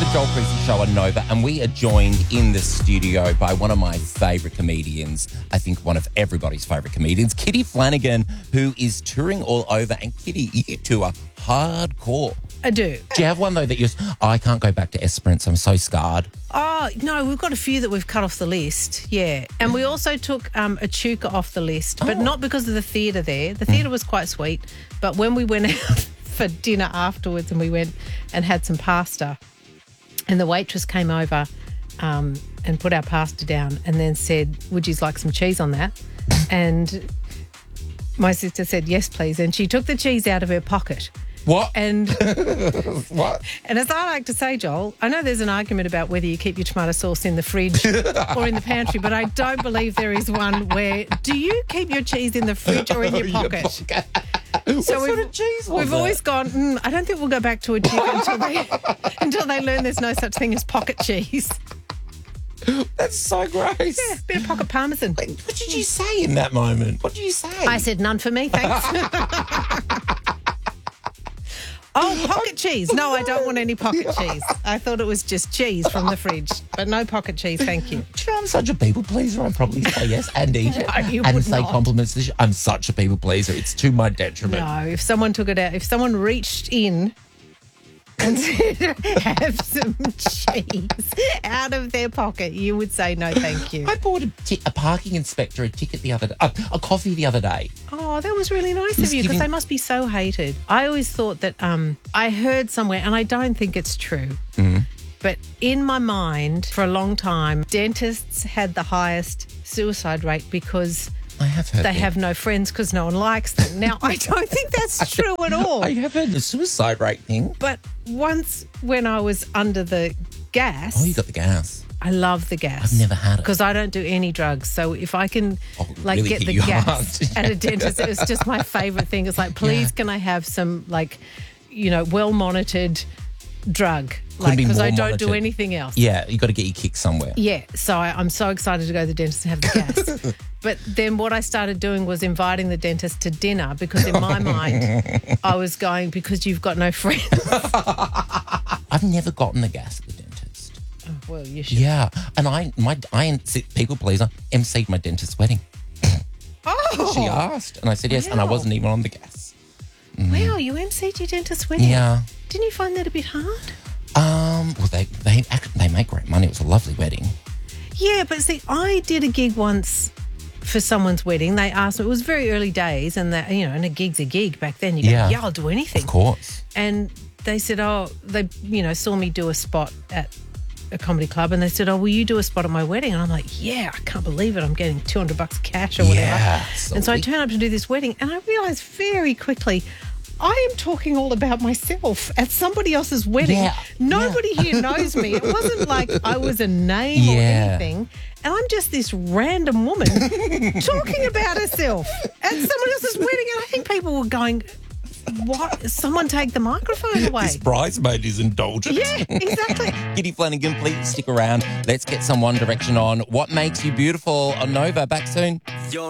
Joel Creasy Show on Nova, and we are joined in the studio by one of my favourite comedians, I think one of everybody's favourite comedians, Kitty Flanagan, who is touring all over. And Kitty, you tour hardcore. I do. Do you have one, though, that I can't go back to Esperance, I'm so scarred? Oh, no, we've got a few that we've cut off the list, yeah. And we also took Echuca off the list, but not because of the theatre there. The theatre was quite sweet, but when we went out for dinner afterwards and we went and had some pasta, and the waitress came over and put our pasta down and then said, would you like some cheese on that? And my sister said, yes, please. And she took the cheese out of her pocket. What? And What? And as I like to say, Joel, I know there's an argument about whether you keep your tomato sauce in the fridge or in the pantry, but I don't believe there is one where, do you keep your cheese in the fridge or in your pocket? What sort of cheese was We've that? always gone, I don't think we'll go back to a chick until they learn there's no such thing as pocket cheese. That's so gross. Yeah, bit of pocket parmesan. What did you say in that moment? What did you say? I said none for me, thanks. Oh, pocket cheese. No, I don't want any pocket cheese. I thought it was just cheese from the fridge, but no pocket cheese, thank you. Do you know I'm such a people pleaser? I'd probably say yes and eat it. No, you and would say not. compliments to I'm such a people pleaser. It's to my detriment. No, if someone took it out, if someone reached in and said, have some cheese out of their pocket, you would say no, thank you. I bought a parking inspector a ticket the other day, a coffee the other day. Oh, that was really nice of you because they must be so hated. I always thought that I heard somewhere, and I don't think it's true, but in my mind for a long time, dentists had the highest suicide rate because I have heard they have no friends because no one likes them. Now, I don't think that's true at all. I have heard the suicide rate thing. But once when I was under the gas... Oh, you got the gas. I love the gas. I've never had it. Because I don't do any drugs. So if I can really get hit the you gas hard. at a dentist, it's just my favourite thing. It's like, please, can I have some, well-monitored drug? Couldn't be Because more I don't do monitored. anything else. Yeah, you got to get your kick somewhere. Yeah, so I'm so excited to go to the dentist and have the gas. But then what I started doing was inviting the dentist to dinner because in my mind I was going, because you've got no friends. I've never gotten the gas at the dentist. Oh, well, you should. Yeah, and I people pleaser, emceed my dentist's wedding. Oh! She asked, and I said yes, and I Wow. wasn't even on the gas. Wow, you emceed your dentist's wedding? Yeah. Didn't you find that a bit hard? Well, they make great money. It was a lovely wedding. Yeah, but see, I did a gig once for someone's wedding. They asked me, it was very early days, and that, and a gig's a gig back then. You go, Yeah. yeah, I'll do anything. Of course. And they said, they saw me do a spot at a comedy club, and they said, will you do a spot at my wedding? And I'm like, yeah, I can't believe it. I'm getting $200 cash or whatever. Yeah, and so I sweet. turned up to do this wedding, and I realised very quickly, I am talking all about myself at somebody else's wedding. Yeah, Nobody here knows me. It wasn't like I was a name or anything. And I'm just this random woman talking about herself at someone else's wedding. And I think people were going, what? Someone take the microphone away. This bridesmaid is indulgent. Yeah, exactly. Kitty Flanagan, please stick around. Let's get some One Direction on. What Makes You Beautiful on Nova. Back soon.